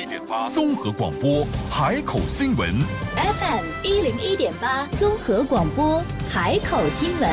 101.8综合广播海口新闻 FM 101.8综合广播海口新闻。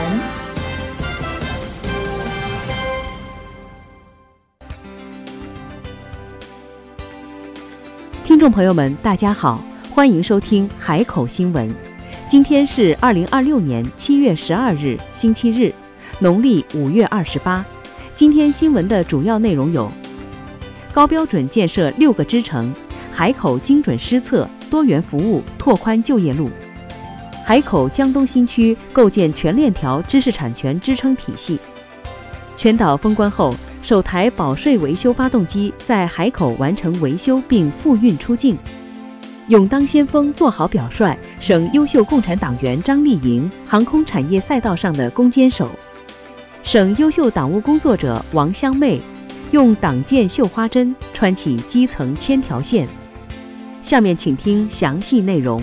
听众朋友们，大家好，欢迎收听海口新闻。今天是2026年7月12日，星期日，农历5月28。今天新闻的主要内容有：高标准建设6个支城，海口精准施策，多元服务，拓宽就业路；海口江东新区构建全链条知识产权支撑体系；全岛封关后，首台保税维修发动机在海口完成维修并复运出境；勇当先锋，做好表率，省优秀共产党员张丽莹，航空产业赛道上的攻坚手；省优秀党务工作者王香妹，用党建绣花针，穿起基层千条线。下面请听详细内容。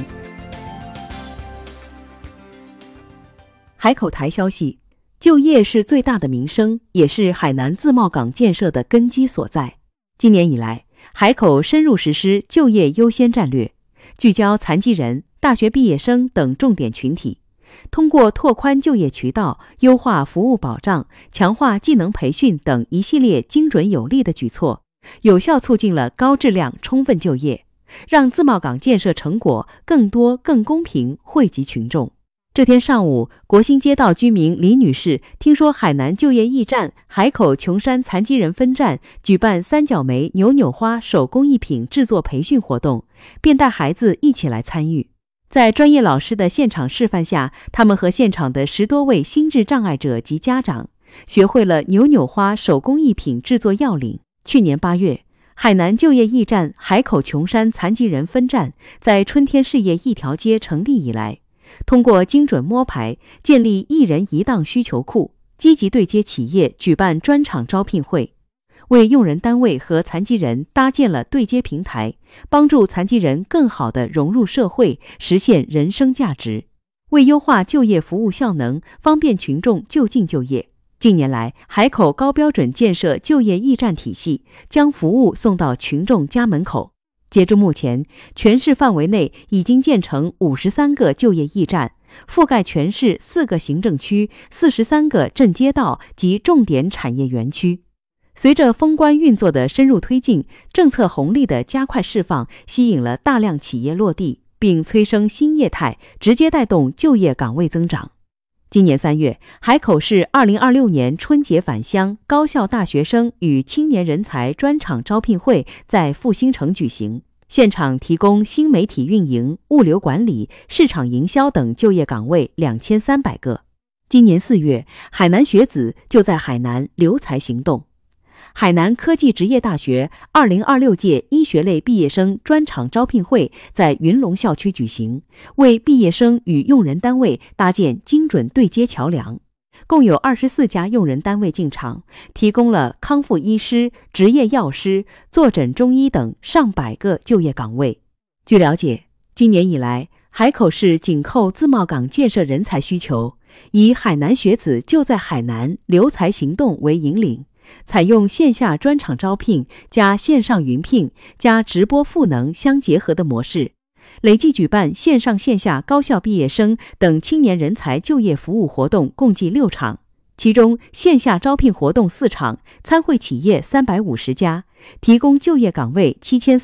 海口台消息，就业是最大的民生，也是海南自贸港建设的根基所在。今年以来，海口深入实施就业优先战略，聚焦残疾人、大学毕业生等重点群体，通过拓宽就业渠道、优化服务保障、强化技能培训等一系列精准有力的举措，有效促进了高质量充分就业，让自贸港建设成果更多更公平惠及群众。这天上午，国兴街道居民李女士听说海南就业驿站海口琼山残疾人分站举办三角梅扭扭花手工艺品制作培训活动，便带孩子一起来参与。在专业老师的现场示范下，他们和现场的10多位心智障碍者及家长学会了扭扭花手工艺品制作要领。去年8月，海南就业驿站海口琼山残疾人分站在春天事业一条街成立以来，通过精准摸排，建立一人一档需求库，积极对接企业举办专场招聘会，为用人单位和残疾人搭建了对接平台，帮助残疾人更好地融入社会，实现人生价值。为优化就业服务效能，方便群众就近就业，近年来，海口高标准建设就业驿站体系，将服务送到群众家门口。截至目前，全市范围内已经建成53个就业驿站，覆盖全市4个行政区、43个镇街道及重点产业园区。随着封关运作的深入推进，政策红利的加快释放，吸引了大量企业落地，并催生新业态，直接带动就业岗位增长。今年3月，海口市2026年春节返乡高校大学生与青年人才专场招聘会在复兴城举行，现场提供新媒体运营、物流管理、市场营销等就业岗位2300个。今年4月，海南学子就在海南留才行动。海南科技职业大学2026届医学类毕业生专场招聘会在云龙校区举行，为毕业生与用人单位搭建精准对接桥梁。共有24家用人单位进场，提供了康复医师、执业药师、坐诊中医等上百个就业岗位。据了解，今年以来，海口市紧扣自贸港建设人才需求，以海南学子就在海南留才行动为引领，采用线下专场招聘加线上云聘加直播赋能相结合的模式，累计举办线上线下高校毕业生等青年人才就业服务活动共计6场，其中线下招聘活动4场，参会企业350家，提供就业岗位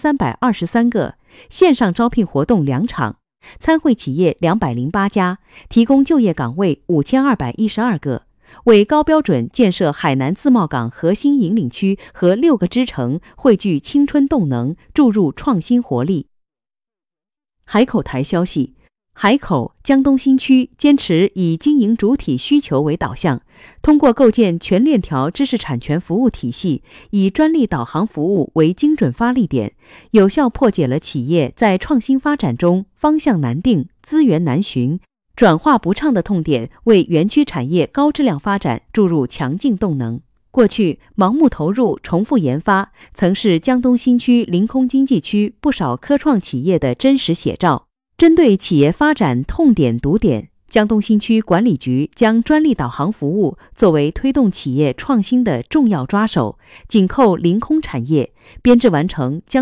7323个；线上招聘活动2场，参会企业208家，提供就业岗位5212个。为高标准建设海南自贸港核心引领区和6个支城汇聚青春动能，注入创新活力。海口台消息，海口江东新区坚持以经营主体需求为导向，通过构建全链条知识产权服务体系，以专利导航服务为精准发力点，有效破解了企业在创新发展中方向难定、资源难寻、转化不畅的痛点，为园区产业高质量发展注入强劲动能。过去盲目投入、重复研发，曾是江东新区临空经济区不少科创企业的真实写照。针对企业发展痛点堵点，江东新区管理局将专利导航服务作为推动企业创新的重要抓手，紧扣临空产业，编制完成江